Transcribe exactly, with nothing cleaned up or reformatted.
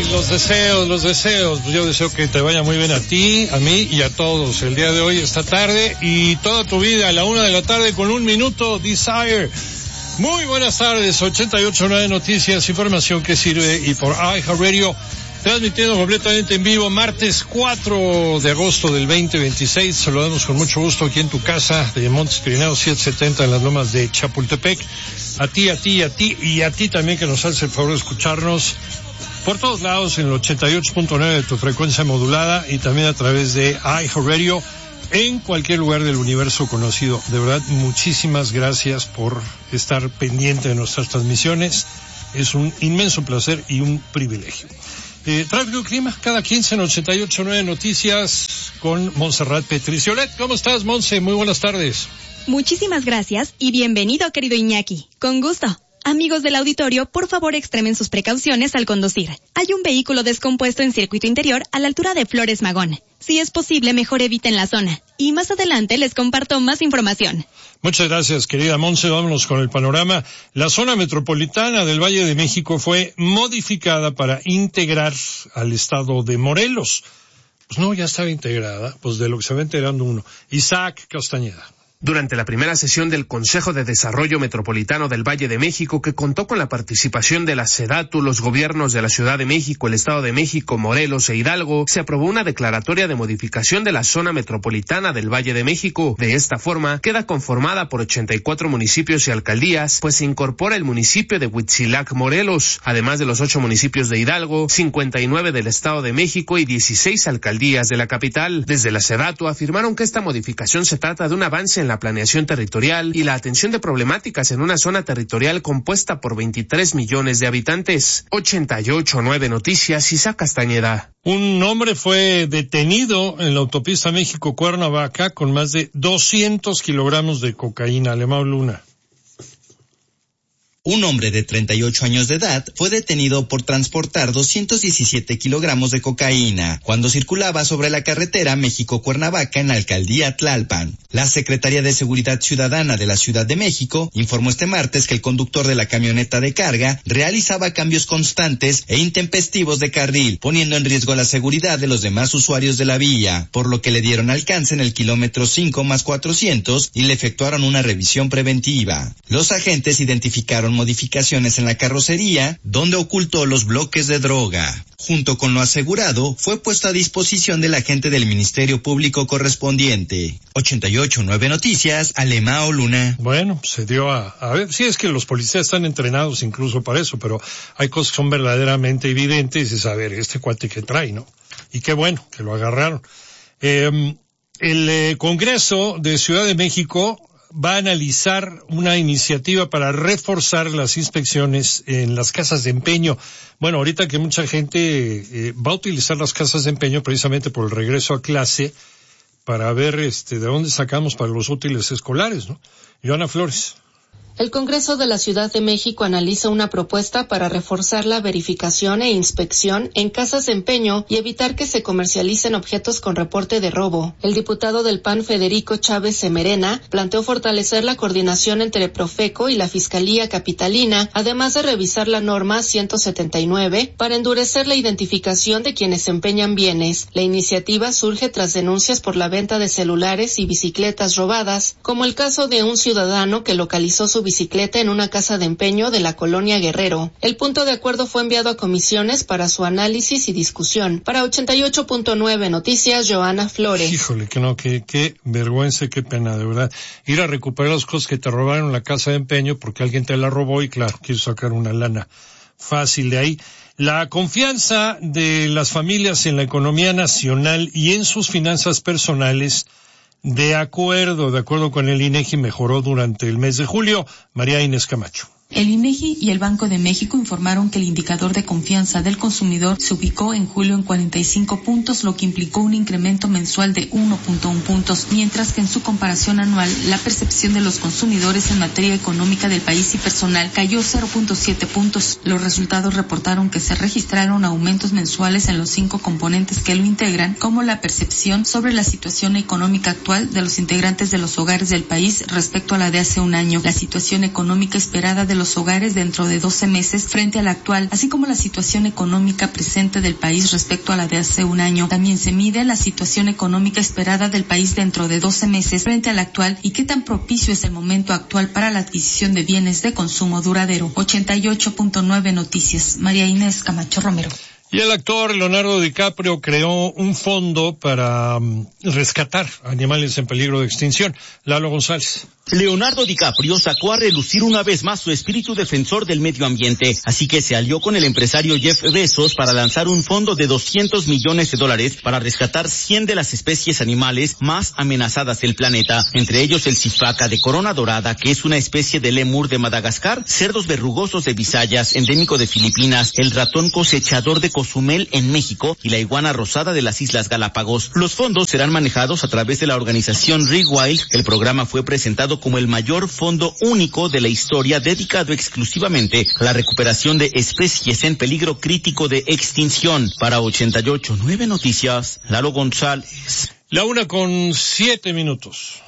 los deseos, los deseos. Pues yo deseo que te vaya muy bien a ti, a mí y a todos. El día de hoy, esta tarde y toda tu vida a la una de la tarde con un minuto, Desire. Muy buenas tardes, ochenta y ocho punto nueve Noticias, información que sirve y por iHeartRadio, transmitiendo completamente en vivo, martes cuatro de agosto del veinte veintiséis. Saludamos con mucho gusto aquí en tu casa de Montes Pirineos setecientos setenta en las lomas de Chapultepec. A ti, a ti, a ti y a ti también que nos hace el favor de escucharnos por todos lados en el ochenta y ocho punto nueve de tu frecuencia modulada y también a través de iHeartRadio en cualquier lugar del universo conocido. De verdad, muchísimas gracias por estar pendiente de nuestras transmisiones. Es un inmenso placer y un privilegio. Eh, tráfico y clima, cada quince en ochenta y ocho punto nueve Noticias con Montserrat Petriciolet. ¿Cómo estás, Monse? Muy buenas tardes. Muchísimas gracias y bienvenido, querido Iñaki. Con gusto. Amigos del auditorio, por favor extremen sus precauciones al conducir. Hay un vehículo descompuesto en circuito interior a la altura de Flores Magón. Si es posible, mejor eviten la zona. Y más adelante les comparto más información. Muchas gracias, querida Monse. Vámonos con el panorama. La zona metropolitana del Valle de México fue modificada para integrar al estado de Morelos. Pues no, ya estaba integrada, pues de lo que se va enterando uno. Isaac Castañeda. Durante la primera sesión del Consejo de Desarrollo Metropolitano del Valle de México, que contó con la participación de la SEDATU, los gobiernos de la Ciudad de México, el Estado de México, Morelos e Hidalgo, se aprobó una declaratoria de modificación de la zona metropolitana del Valle de México. De esta forma, queda conformada por ochenta y cuatro municipios y alcaldías, pues se incorpora el municipio de Huitzilac, Morelos, además de los ocho municipios de Hidalgo, cincuenta y nueve del Estado de México y dieciséis alcaldías de la capital. Desde la SEDATU afirmaron que esta modificación se trata de un avance en la planeación territorial y la atención de problemáticas en una zona territorial compuesta por veintitrés millones de habitantes. ochenta y ocho punto nueve Noticias, Isaac Castañeda. Un hombre fue detenido en la autopista México-Cuernavaca con más de doscientos kilogramos de cocaína. Alemão Luna. Un hombre de treinta y ocho años de edad fue detenido por transportar doscientos diecisiete kilogramos de cocaína cuando circulaba sobre la carretera México-Cuernavaca en la alcaldía Tlalpan. La Secretaría de Seguridad Ciudadana de la Ciudad de México informó este martes que el conductor de la camioneta de carga realizaba cambios constantes e intempestivos de carril, poniendo en riesgo la seguridad de los demás usuarios de la vía, por lo que le dieron alcance en el kilómetro cinco más cuatrocientos y le efectuaron una revisión preventiva. Los agentes identificaron modificaciones en la carrocería, donde ocultó los bloques de droga. Junto con lo asegurado, fue puesto a disposición del agente del Ministerio Público correspondiente. ochenta y ocho punto nueve Noticias, Alemão Luna. Bueno, se dio a, a ver, sí es que los policías están entrenados incluso para eso, pero hay cosas que son verdaderamente evidentes y saber este cuate que trae, ¿no? Y qué bueno que lo agarraron. Eh, el eh, Congreso de Ciudad de México va a analizar una iniciativa para reforzar las inspecciones en las casas de empeño. Bueno, ahorita que mucha gente eh, va a utilizar las casas de empeño precisamente por el regreso a clase para ver este de dónde sacamos para los útiles escolares, ¿no? Joana Flores. El Congreso de la Ciudad de México analiza una propuesta para reforzar la verificación e inspección en casas de empeño y evitar que se comercialicen objetos con reporte de robo. El diputado del P A N, Federico Chávez Semerena, planteó fortalecer la coordinación entre Profeco y la Fiscalía Capitalina, además de revisar la norma ciento setenta y nueve para endurecer la identificación de quienes empeñan bienes. La iniciativa surge tras denuncias por la venta de celulares y bicicletas robadas, como el caso de un ciudadano que localizó su bicicleta en una casa de empeño de la colonia Guerrero. El punto de acuerdo fue enviado a comisiones para su análisis y discusión. Para ochenta y ocho punto nueve Noticias, Joana Flores. Híjole, que no, que qué vergüenza y qué pena, de verdad. Ir a recuperar las cosas que te robaron en la casa de empeño porque alguien te la robó y claro, quiso sacar una lana fácil de ahí. La confianza de las familias en la economía nacional y en sus finanzas personales, de acuerdo, de acuerdo con el INEGI, mejoró durante el mes de julio. María Inés Camacho. El INEGI y el Banco de México informaron que el indicador de confianza del consumidor se ubicó en julio en cuarenta y cinco puntos, lo que implicó un incremento mensual de uno punto uno puntos, mientras que en su comparación anual, la percepción de los consumidores en materia económica del país y personal cayó cero punto siete puntos. Los resultados reportaron que se registraron aumentos mensuales en los cinco componentes que lo integran, como la percepción sobre la situación económica actual de los integrantes de los hogares del país respecto a la de hace un año, la situación económica esperada de los hogares dentro de doce meses frente a la actual, así como la situación económica presente del país respecto a la de hace un año. También se mide la situación económica esperada del país dentro de doce meses frente a la actual y qué tan propicio es el momento actual para la adquisición de bienes de consumo duradero. ochenta y ocho punto nueve Noticias, María Inés Camacho Romero. Y el actor Leonardo DiCaprio creó un fondo para um, rescatar animales en peligro de extinción. Lalo González. Leonardo DiCaprio sacó a relucir una vez más su espíritu defensor del medio ambiente, así que se alió con el empresario Jeff Bezos para lanzar un fondo de doscientos millones de dólares para rescatar cien de las especies animales más amenazadas del planeta, entre ellos el sifaca de corona dorada, que es una especie de lémur de Madagascar, cerdos verrugosos de Visayas, endémico de Filipinas, el ratón cosechador de Cozumel en México y la iguana rosada de las Islas Galápagos. Los fondos serán manejados a través de la organización ReWild. El programa fue presentado como el mayor fondo único de la historia dedicado exclusivamente a la recuperación de especies en peligro crítico de extinción. Para ochenta y ocho punto nueve Noticias, Lalo González. La una con siete minutos.